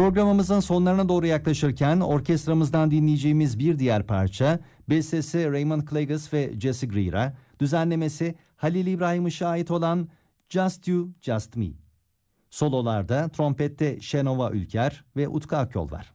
Programımızın sonlarına doğru yaklaşırken orkestramızdan dinleyeceğimiz bir diğer parça, bestesi Raymond Klages ve Jesse Greer'a, düzenlemesi Halil İbrahim Işık'a ait olan Just You, Just Me. Sololarda trompette Şenova Ülker ve Utku Akyol var.